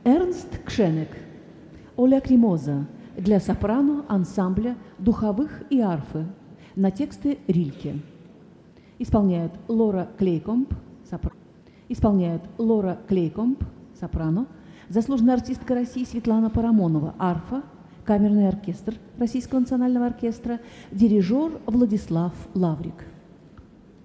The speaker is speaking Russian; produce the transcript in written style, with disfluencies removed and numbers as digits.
Эрнст Кшенек «О Лакримоза» для сопрано ансамбля духовых и арфы на тексты Рильке. Исполняют Лора Клейкомб, сопрано, заслуженная артистка России Светлана Парамонова, арфа, камерный оркестр Российского национального оркестра, дирижер Владислав Лаврик.